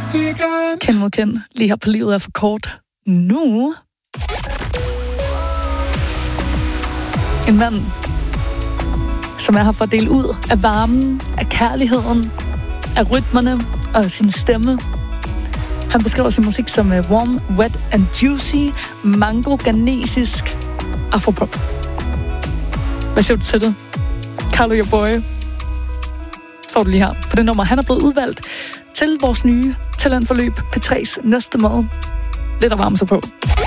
Kend mod kend. Lige her på Livet er for kort. Nu. En mand, som er her for at dele ud af varmen, af kærligheden, af rytmerne og af sin stemme. Han beskriver sin musik som warm, wet and juicy, mango-ghanesisk afropop. Hvad siger du til det? Carlo Your Boy får du lige her på det nummer. Han er blevet udvalgt til vores nye talentforløb P3's næste måde. Lidt at varme sig på.